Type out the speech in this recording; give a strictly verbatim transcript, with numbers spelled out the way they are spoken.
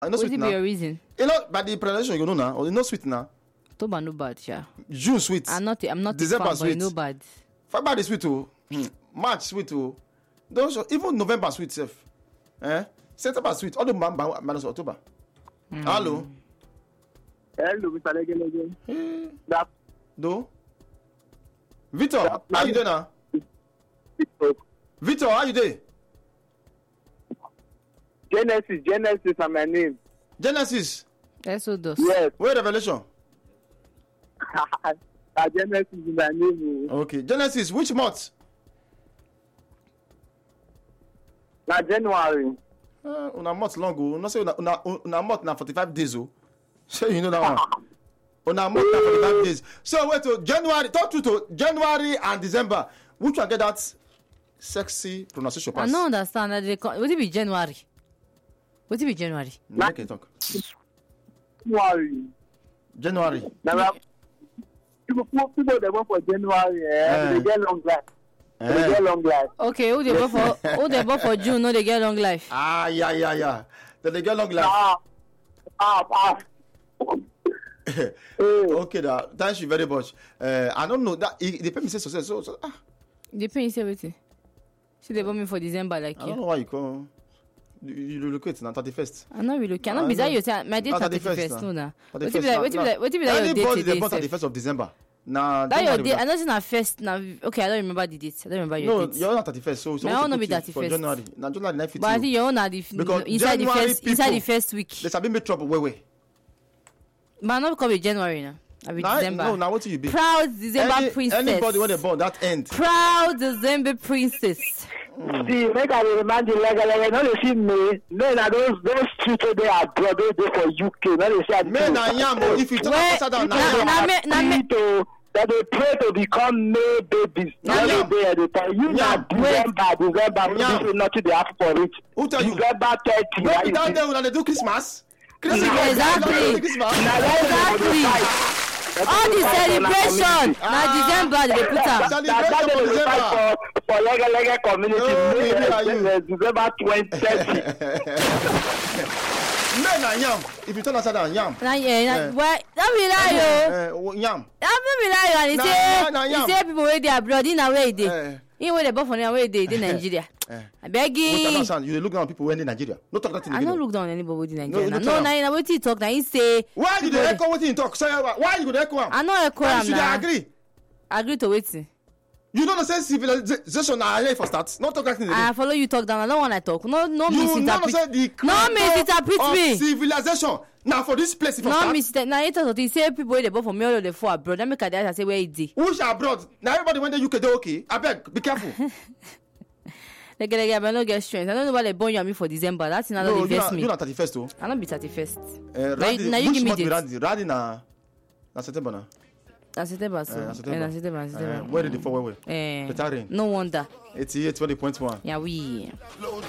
I know What sweet will be your now. reason? You know, by the pronunciation, you know now. Or you know sweet now. October no bad, yeah. June sweet. I'm not. I'm not. December a fan, sweet. But no bad. February sweet too. March sweet too. Those even November sweet self. Eh? September sweet. All the man minus October. Mm. Hello. Hello, Mister Legelege. Eh. That. Do. Victor, that how you doing now? Victor, how you doing? Genesis, Genesis is my name. Genesis. Exodus. Yes. Where Revelation? uh, Genesis is my name. Okay. Genesis, which month? Na January. Uh, una month long ago. No say una una una month na forty-five days oh. So you know that one. Una month na forty-five days. So wait to January. Talk to to January and December. Which one get that sexy pronunciation pass? I don't understand. That they co- what it be January? What it be January? No, okay, talk. January. January. Now, people people they work for January. Eh? Eh. They get long life. Eh. They get long life. Okay, who they go for? Who they go for June? No, they get long life. Ah, yeah, yeah, yeah. Then they get long life. Ah, ah, ah. Okay, that. Thank you very much. Uh, I don't know that it depends. Me say success. So, so ah, They pay you say wetin? See they born me for December like I don't you. know why you come. You, you relocate na thirty-first. I not really. Can I not be that know. you say my date Ah, thirty first. thirty-first No na. na. What thirty-first be like? na- What be na- like? What be like your Anybody date they today? born sef? thirty-first of December. Nah, That your January date. was- I know it's not first. Now okay, I don't remember the date. I don't remember your No, date. you're not thirty-first. So, so My what own you no be put it for thirty-first. January. Now January nine But I think fifty. your own are the Because inside the January first inside the people- first week. They have been made trouble. Wait, wait. But not come with January now. I be Now, December. no, now what you be? Proud December Any, princess. anybody when they born that end. Proud December princess. See, make I remind you, like, like, no, they see me. No, na those those people they are abroad, they dey for U K. No, they say Men and yam. oh, If you talk Where- upside down, na- now yam. na- me- na- me- to that they pray to become male babies. Na No, yam. they dey tell you na Yam. December, December, Yam. we nothing dey happen for it. Who tell you? December thirty. When be down there when they do Christmas? Christmas. Yeah, exactly. They do Christmas. Exactly. All the celebration na December they dey put am. Celebration That that for they dey December. fight for for Lege Lege community. No, May, maybe uh, are you? uh, December twenty thirty. Men and yam. If you turn upside down, yam. Na yeah, na Eh. well, that be lie o. Uh, yam. That be lie o. And he Na- say na he yam. say people wey dey abroad, he na where he dey. Eh. He wey dey born for Nigeria, where he dey dey Nigeria. Eh. Abeg Wait, you. understand? You dey look down on people when in Nigeria. No talk that thing I again. no oh. look down on anybody wey dey No, Nigeria. you na. no No, tell na am. na wetin he talk. Na he say. Why you dey people echo wetin you talk? Say why you go dey echo am? I no echo Why you am should dey na. agree? Agree to wetin? You know the same civilization na here for start. No talk that thing I again. follow you talk down. I no wan I talk. No, no You know misinterpret. say the No creator misinterpret of me. civilization na for this place e for No start. misinterpret. Na he talk something. He say people wey dey born for me all dey for abroad. That make I dey ask say where he dey. Who's abroad? Na everybody when dey U K dey okay. Abeg, be careful. Like, like, I no get strength. I don't know why they born you and me for December. That's not No, no, you invest na me. you na thirty-first o. I not be thirty-first. Eh, Now you- Randy, now you which give me month be date. Randy? Randy na na September na. Na September so. Eh, na Eh, September. na September, na Eh, September. where did the fall well well? Eh, Better rain. no wonder. eighty-eight twenty point one. Yeah, we.